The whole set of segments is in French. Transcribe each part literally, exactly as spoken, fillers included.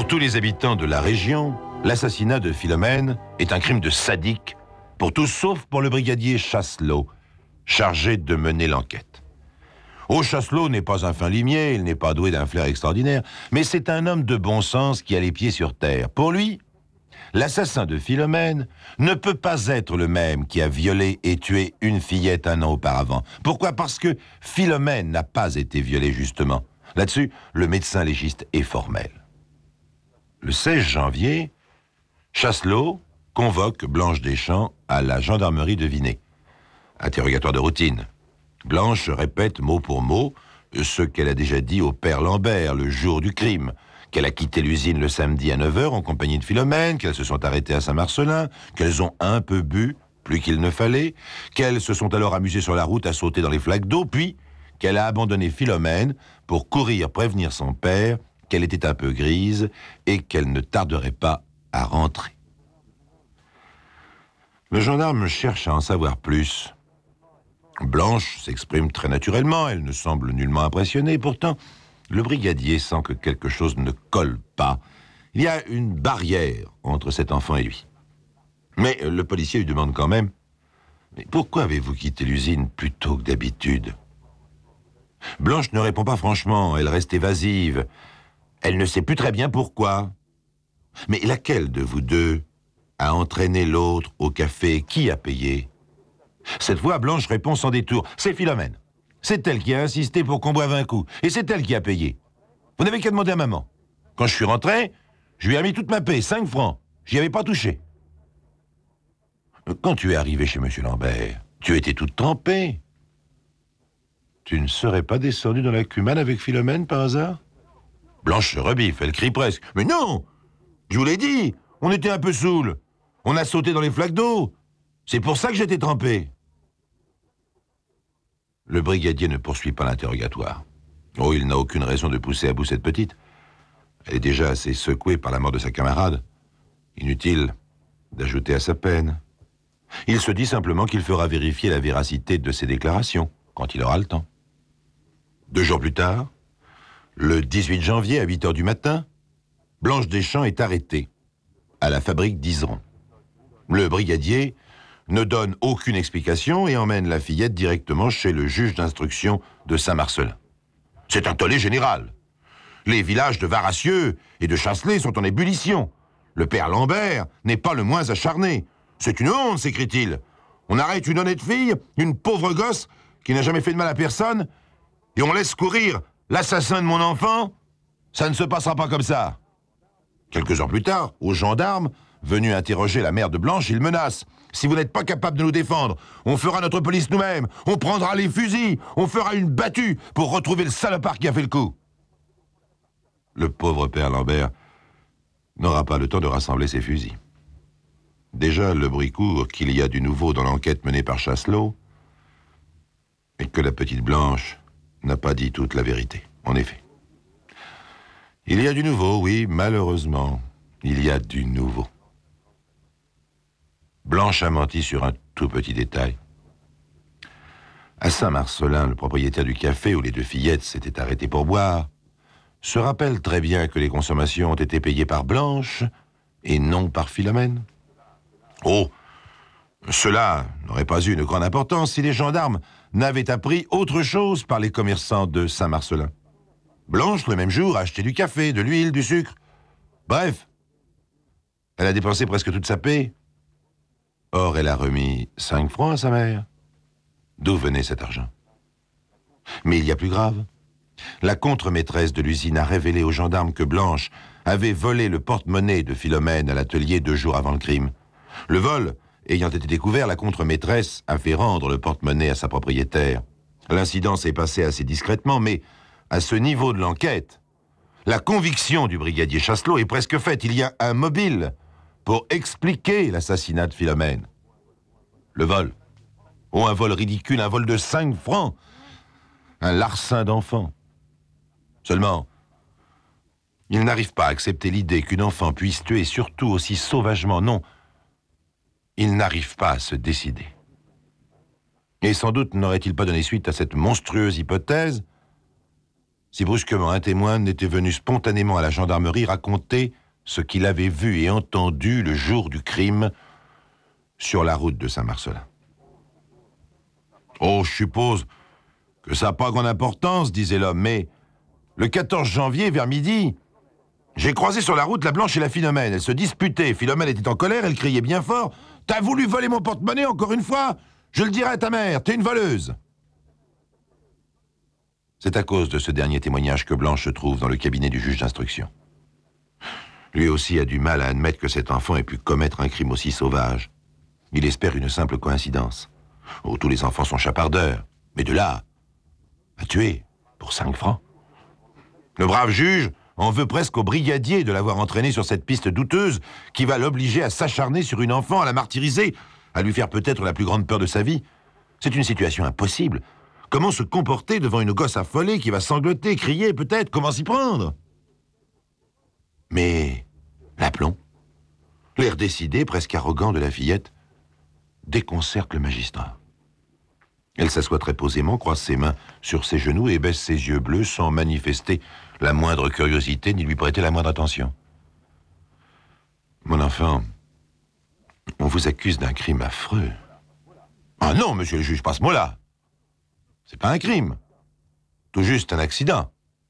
Pour tous les habitants de la région, l'assassinat de Philomène est un crime de sadique, pour tous sauf pour le brigadier Chasselot, chargé de mener l'enquête. Oh, Chasselot n'est pas un fin limier, il n'est pas doué d'un flair extraordinaire, mais c'est un homme de bon sens qui a les pieds sur terre. Pour lui, l'assassin de Philomène ne peut pas être le même qui a violé et tué une fillette un an auparavant. Pourquoi? Parce que Philomène n'a pas été violée, justement. Là-dessus, le médecin légiste est formel. Le seize janvier, Chasselot convoque Blanche Deschamps à la gendarmerie de Vinay. Interrogatoire de routine. Blanche répète mot pour mot ce qu'elle a déjà dit au père Lambert le jour du crime, qu'elle a quitté l'usine le samedi à neuf heures en compagnie de Philomène, qu'elles se sont arrêtées à Saint-Marcelin, qu'elles ont un peu bu, plus qu'il ne fallait, qu'elles se sont alors amusées sur la route à sauter dans les flaques d'eau, puis qu'elle a abandonné Philomène pour courir prévenir son père qu'elle était un peu grise et qu'elle ne tarderait pas à rentrer. Le gendarme cherche à en savoir plus. Blanche s'exprime très naturellement, elle ne semble nullement impressionnée. Pourtant, le brigadier sent que quelque chose ne colle pas. Il y a une barrière entre cet enfant et lui. Mais le policier lui demande quand même « Mais pourquoi avez-vous quitté l'usine plus tôt que d'habitude ?» Blanche ne répond pas franchement, elle reste évasive. Elle ne sait plus très bien pourquoi. Mais laquelle de vous deux a entraîné l'autre au café? Qui a payé? Cette fois, Blanche répond sans détour. C'est Philomène. C'est elle qui a insisté pour qu'on boive un coup. Et c'est elle qui a payé. Vous n'avez qu'à demander à maman. Quand je suis rentré, je lui ai remis toute ma paie, cinq francs. J'y avais pas touché. Quand tu es arrivé chez M. Lambert, tu étais toute trempée. Tu ne serais pas descendu dans la Cumane avec Philomène par hasard? Blanche se rebiffe, elle crie presque. Mais non! Je vous l'ai dit, on était un peu saoul. On a sauté dans les flaques d'eau. C'est pour ça que j'étais trempé. Le brigadier ne poursuit pas l'interrogatoire. Oh, il n'a aucune raison de pousser à bout cette petite. Elle est déjà assez secouée par la mort de sa camarade. Inutile d'ajouter à sa peine. Il se dit simplement qu'il fera vérifier la véracité de ses déclarations, quand il aura le temps. Deux jours plus tard, le dix-huit janvier, à huit heures du matin, Blanche Deschamps est arrêtée à la fabrique d'Iseron. Le brigadier ne donne aucune explication et emmène la fillette directement chez le juge d'instruction de Saint-Marcelin. C'est un tollé général. Les villages de Varassieux et de Chasselet sont en ébullition. Le père Lambert n'est pas le moins acharné. C'est une honte, s'écrie-t-il. On arrête une honnête fille, une pauvre gosse qui n'a jamais fait de mal à personne, et on laisse courir l'assassin de mon enfant? Ça ne se passera pas comme ça. Quelques heures plus tard, aux gendarmes, venu interroger la mère de Blanche, il menace. Si vous n'êtes pas capable de nous défendre, on fera notre police nous-mêmes, on prendra les fusils, on fera une battue pour retrouver le salopard qui a fait le coup. Le pauvre père Lambert n'aura pas le temps de rassembler ses fusils. Déjà, le bruit court qu'il y a du nouveau dans l'enquête menée par Chasselot et que la petite Blanche n'a pas dit toute la vérité, en effet. Il y a du nouveau, oui, malheureusement, il y a du nouveau. Blanche a menti sur un tout petit détail. À Saint-Marcelin, le propriétaire du café où les deux fillettes s'étaient arrêtées pour boire, se rappelle très bien que les consommations ont été payées par Blanche et non par Philomène. Oh, cela n'aurait pas eu une grande importance si les gendarmes n'avaient appris autre chose par les commerçants de Saint-Marcelin. Blanche, le même jour, a acheté du café, de l'huile, du sucre. Bref, elle a dépensé presque toute sa paie. Or, elle a remis cinq francs à sa mère. D'où venait cet argent? Mais il y a plus grave. La contre-maîtresse de l'usine a révélé aux gendarmes que Blanche avait volé le porte-monnaie de Philomène à l'atelier deux jours avant le crime. Le vol ayant été découvert, la contre-maîtresse a fait rendre le porte-monnaie à sa propriétaire. L'incident s'est passé assez discrètement, mais à ce niveau de l'enquête, la conviction du brigadier Chasselot est presque faite. Il y a un mobile pour expliquer l'assassinat de Philomène. Le vol. Oh, un vol ridicule, un vol de cinq francs. Un larcin d'enfant. Seulement, il n'arrive pas à accepter l'idée qu'une enfant puisse tuer, surtout aussi sauvagement. Non, il n'arrive pas à se décider. Et sans doute n'aurait-il pas donné suite à cette monstrueuse hypothèse si brusquement un témoin n'était venu spontanément à la gendarmerie raconter ce qu'il avait vu et entendu le jour du crime sur la route de Saint-Marcellin. Oh, je suppose que ça n'a pas grande importance, disait l'homme, mais le quatorze janvier, vers midi, j'ai croisé sur la route la Blanche et la Philomène. Elles se disputaient. Philomène était en colère, elle criait bien fort. « T'as voulu voler mon porte-monnaie encore une fois? Je le dirai à ta mère, t'es une voleuse !» C'est à cause de ce dernier témoignage que Blanche se trouve dans le cabinet du juge d'instruction. Lui aussi a du mal à admettre que cet enfant ait pu commettre un crime aussi sauvage. Il espère une simple coïncidence. Oh, tous les enfants sont chapardeurs. Mais de là à tuer pour cinq francs. Le brave juge en veut presque au brigadier de l'avoir entraîné sur cette piste douteuse qui va l'obliger à s'acharner sur une enfant, à la martyriser, à lui faire peut-être la plus grande peur de sa vie. C'est une situation impossible. Comment se comporter devant une gosse affolée qui va sangloter, crier peut-être? Comment s'y prendre? Mais l'aplomb, l'air décidé, presque arrogant de la fillette, déconcerte le magistrat. Elle s'assoit très posément, croise ses mains sur ses genoux et baisse ses yeux bleus sans manifester la moindre curiosité ni lui prêter la moindre attention. Mon enfant, on vous accuse d'un crime affreux. Ah non, monsieur le juge, pas ce mot-là. C'est pas un crime. Tout juste un accident.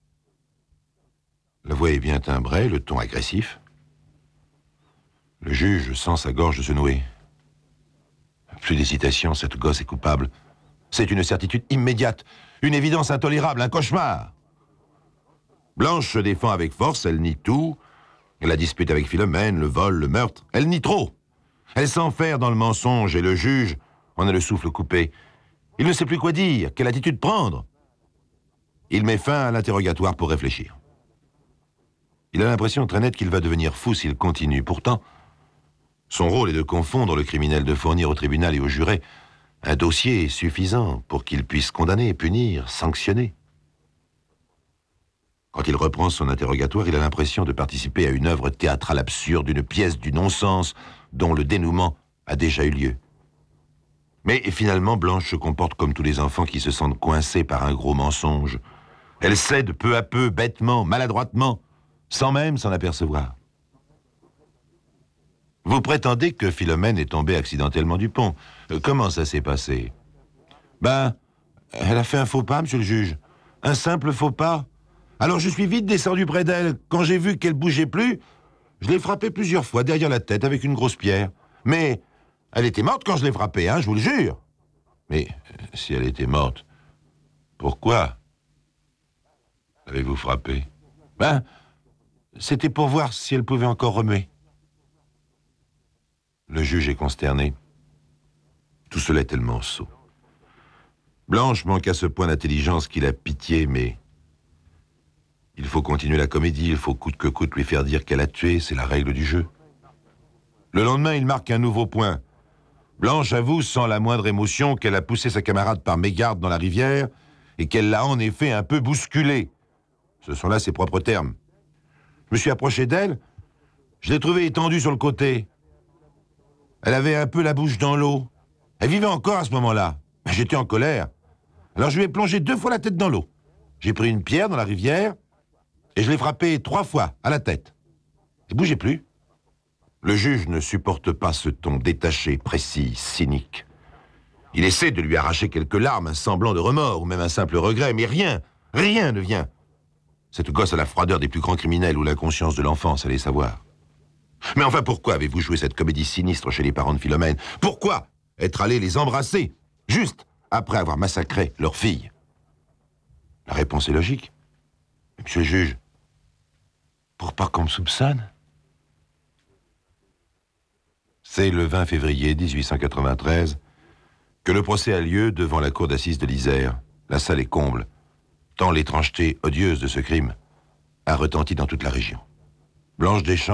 La voix est bien timbrée, le ton agressif. Le juge sent sa gorge se nouer. Plus d'hésitation, cette gosse est coupable. C'est une certitude immédiate, une évidence intolérable, un cauchemar. Blanche se défend avec force, elle nie tout. La dispute avec Philomène, le vol, le meurtre, elle nie trop. Elle s'enferre dans le mensonge et le juge en a le souffle coupé. Il ne sait plus quoi dire, quelle attitude prendre. Il met fin à l'interrogatoire pour réfléchir. Il a l'impression très nette qu'il va devenir fou s'il continue. Pourtant, son rôle est de confondre le criminel, de fournir au tribunal et aux jurés un dossier suffisant pour qu'il puisse condamner, punir, sanctionner. Quand il reprend son interrogatoire, il a l'impression de participer à une œuvre théâtrale absurde, une pièce du non-sens dont le dénouement a déjà eu lieu. Mais finalement, Blanche se comporte comme tous les enfants qui se sentent coincés par un gros mensonge. Elle cède peu à peu, bêtement, maladroitement, sans même s'en apercevoir. Vous prétendez que Philomène est tombée accidentellement du pont. Euh, comment ça s'est passé? Ben, elle a fait un faux pas, monsieur le juge. Un simple faux pas. Alors je suis vite descendu près d'elle. Quand j'ai vu qu'elle bougeait plus, je l'ai frappée plusieurs fois derrière la tête avec une grosse pierre. Mais elle était morte quand je l'ai frappée, hein, je vous le jure. Mais si elle était morte, pourquoi l'avez-vous frappée? Ben, c'était pour voir si elle pouvait encore remuer. Le juge est consterné. Tout cela est tellement sot. Blanche manque à ce point d'intelligence qu'il a pitié, mais il faut continuer la comédie, il faut coûte que coûte lui faire dire qu'elle a tué, c'est la règle du jeu. Le lendemain, il marque un nouveau point. Blanche avoue sans la moindre émotion qu'elle a poussé sa camarade par mégarde dans la rivière et qu'elle l'a en effet un peu bousculée. Ce sont là ses propres termes. Je me suis approché d'elle, je l'ai trouvée étendue sur le côté. Elle avait un peu la bouche dans l'eau. Elle vivait encore à ce moment-là. J'étais en colère. Alors je lui ai plongé deux fois la tête dans l'eau. J'ai pris une pierre dans la rivière et je l'ai frappée trois fois à la tête. Elle ne bougeait plus. Le juge ne supporte pas ce ton détaché, précis, cynique. Il essaie de lui arracher quelques larmes, un semblant de remords ou même un simple regret, mais rien, rien ne vient. Cette gosse a la froideur des plus grands criminels ou l'inconscience de l'enfance, allez savoir. Mais enfin, pourquoi avez-vous joué cette comédie sinistre chez les parents de Philomène? Pourquoi être allé les embrasser, juste après avoir massacré leur fille? La réponse est logique. Monsieur le juge, pour pas qu'on me soupçonne. C'est le vingt février mille huit cent quatre-vingt-treize que le procès a lieu devant la cour d'assises de l'Isère. La salle est comble, tant l'étrangeté odieuse de ce crime a retenti dans toute la région. Blanche Deschamps